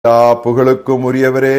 எல்லா புகழுக்கும் உரியவரே,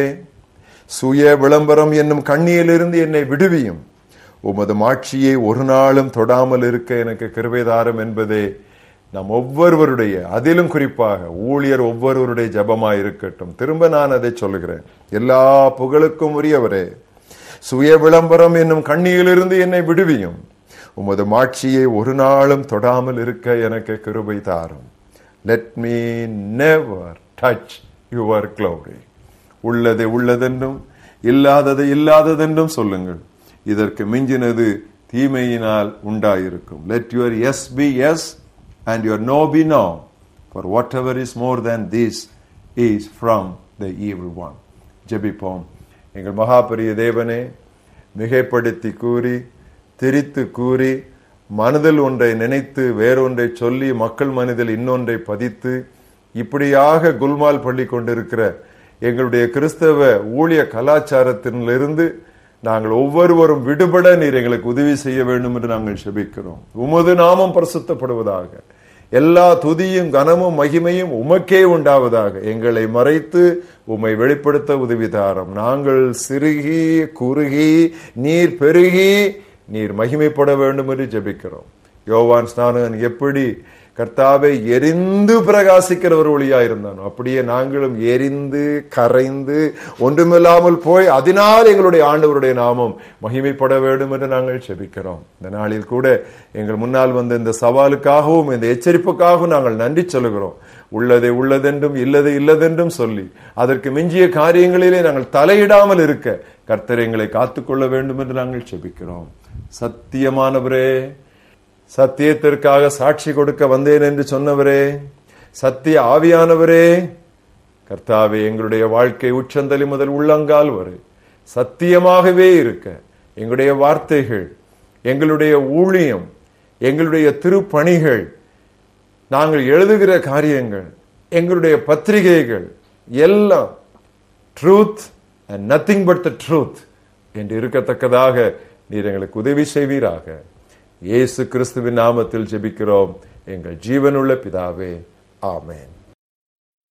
சுய விளம்பரம் என்னும் கண்ணியிலிருந்து என்னை விடுவியும். உமது மாட்சியை ஒரு நாளும் தொடாமல் இருக்க எனக்கு கிருபை தாரும் என்பதே நாம் ஒவ்வொருவருடைய, அதிலும் குறிப்பாக ஊழியர் ஒவ்வொருவருடைய ஜெபமாய் இருக்கட்டும். திரும்ப நான் அதை சொல்லுகிறேன். எல்லா புகழுக்கும் உரியவரே, சுய விளம்பரம் என்னும் கண்ணியிலிருந்து என்னை விடுவியும். உமது மாட்சியை ஒரு நாளும் தொடாமல் இருக்க எனக்கு கிருபை தாரும். Let me never touch your glory. உள்ளதை உள்ளதென்றும் இல்லாததை இல்லாததென்றும் சொல்லுங்கள். இதற்கு மிஞ்சினது தீமையினால் உண்டாயிருக்கும். Let your yes be yes and your no be no, for whatever is more than this is from the evil one. ஜெபிப்போம். எங்கள் மகாபெரிய தேவனே, மிகைப்படுத்தி கூறி திரித்து கூறி மனதில் ஒன்றை நினைத்து வேறொன்றை சொல்லி மக்கள் மனதில் இன்னொன்றை பதித்து இப்படியாக குல்மால் பள்ளி கொண்டிருக்கிற எங்களுடைய கிறிஸ்தவ ஊழிய கலாச்சாரத்திலிருந்து நாங்கள் ஒவ்வொருவரும் விடுபட நீர் எங்களுக்கு உதவி செய்ய வேண்டும் என்று நாங்கள் செபிக்கிறோம். உமது நாமம் பரிசுத்தப்படுவதாக. எல்லா துதியும் கனமும் மகிமையும் உமக்கே உண்டாவதாக. எங்களை மறைத்து உம்மை வெளிப்படுத்த உதவி தாரும். நாங்கள் சிறுகி குறுகி நீர் பெருகி நீர் மகிமைப்பட வேண்டும் என்று ஜெபிக்கிறோம். யோவான் ஸ்நானகன் எப்படி கர்த்தாவை எரிந்து பிரகாசிக்கிற ஒரு ஒளியாயிருந்தான், அப்படியே நாங்களும் எரிந்து கரைந்து ஒன்றுமில்லாமல் போய் அதனால் எங்களுடைய ஆண்டவருடைய நாமம் மகிமைப்பட வேண்டும் என்று நாங்கள் செபிக்கிறோம். இந்த நாளில் கூட எங்கள் முன்னால் வந்த இந்த சவாலுக்காகவும் இந்த எச்சரிப்புக்காகவும் நாங்கள் நன்றி சொல்லுகிறோம். உள்ளதை உள்ளதென்றும் இல்லதை இல்லதென்றும் சொல்லி அதற்கு மிஞ்சிய காரியங்களிலே நாங்கள் தலையிடாமல் இருக்க கர்த்தர் எங்களை காத்துக்கொள்ள வேண்டும் என்று நாங்கள் செபிக்கிறோம். சத்தியமானவரே, சத்தியத்திற்காக சாட்சி கொடுக்க வந்தேன் என்று சொன்னவரே, சத்திய ஆவியானவரே, கர்த்தாவே, எங்களுடைய வாழ்க்கை உச்சந்தலி முதல் உள்ளங்கால் வரை சத்தியமாகவே இருக்க எங்களுடைய வார்த்தைகள், எங்களுடைய ஊழியம், எங்களுடைய திருப்பணிகள், நாங்கள் எழுதுகிற காரியங்கள், எங்களுடைய பத்திரிகைகள் எல்லாம் truth and nothing but the truth என்று இருக்கத்தக்கதாக நீர் எங்களுக்கு உதவி செய்வீராக. இயேசு கிறிஸ்துவின் நாமத்தில் ஜெபிக்கிறோம் எங்கள் ஜீவனுள்ள பிதாவே, ஆமென்.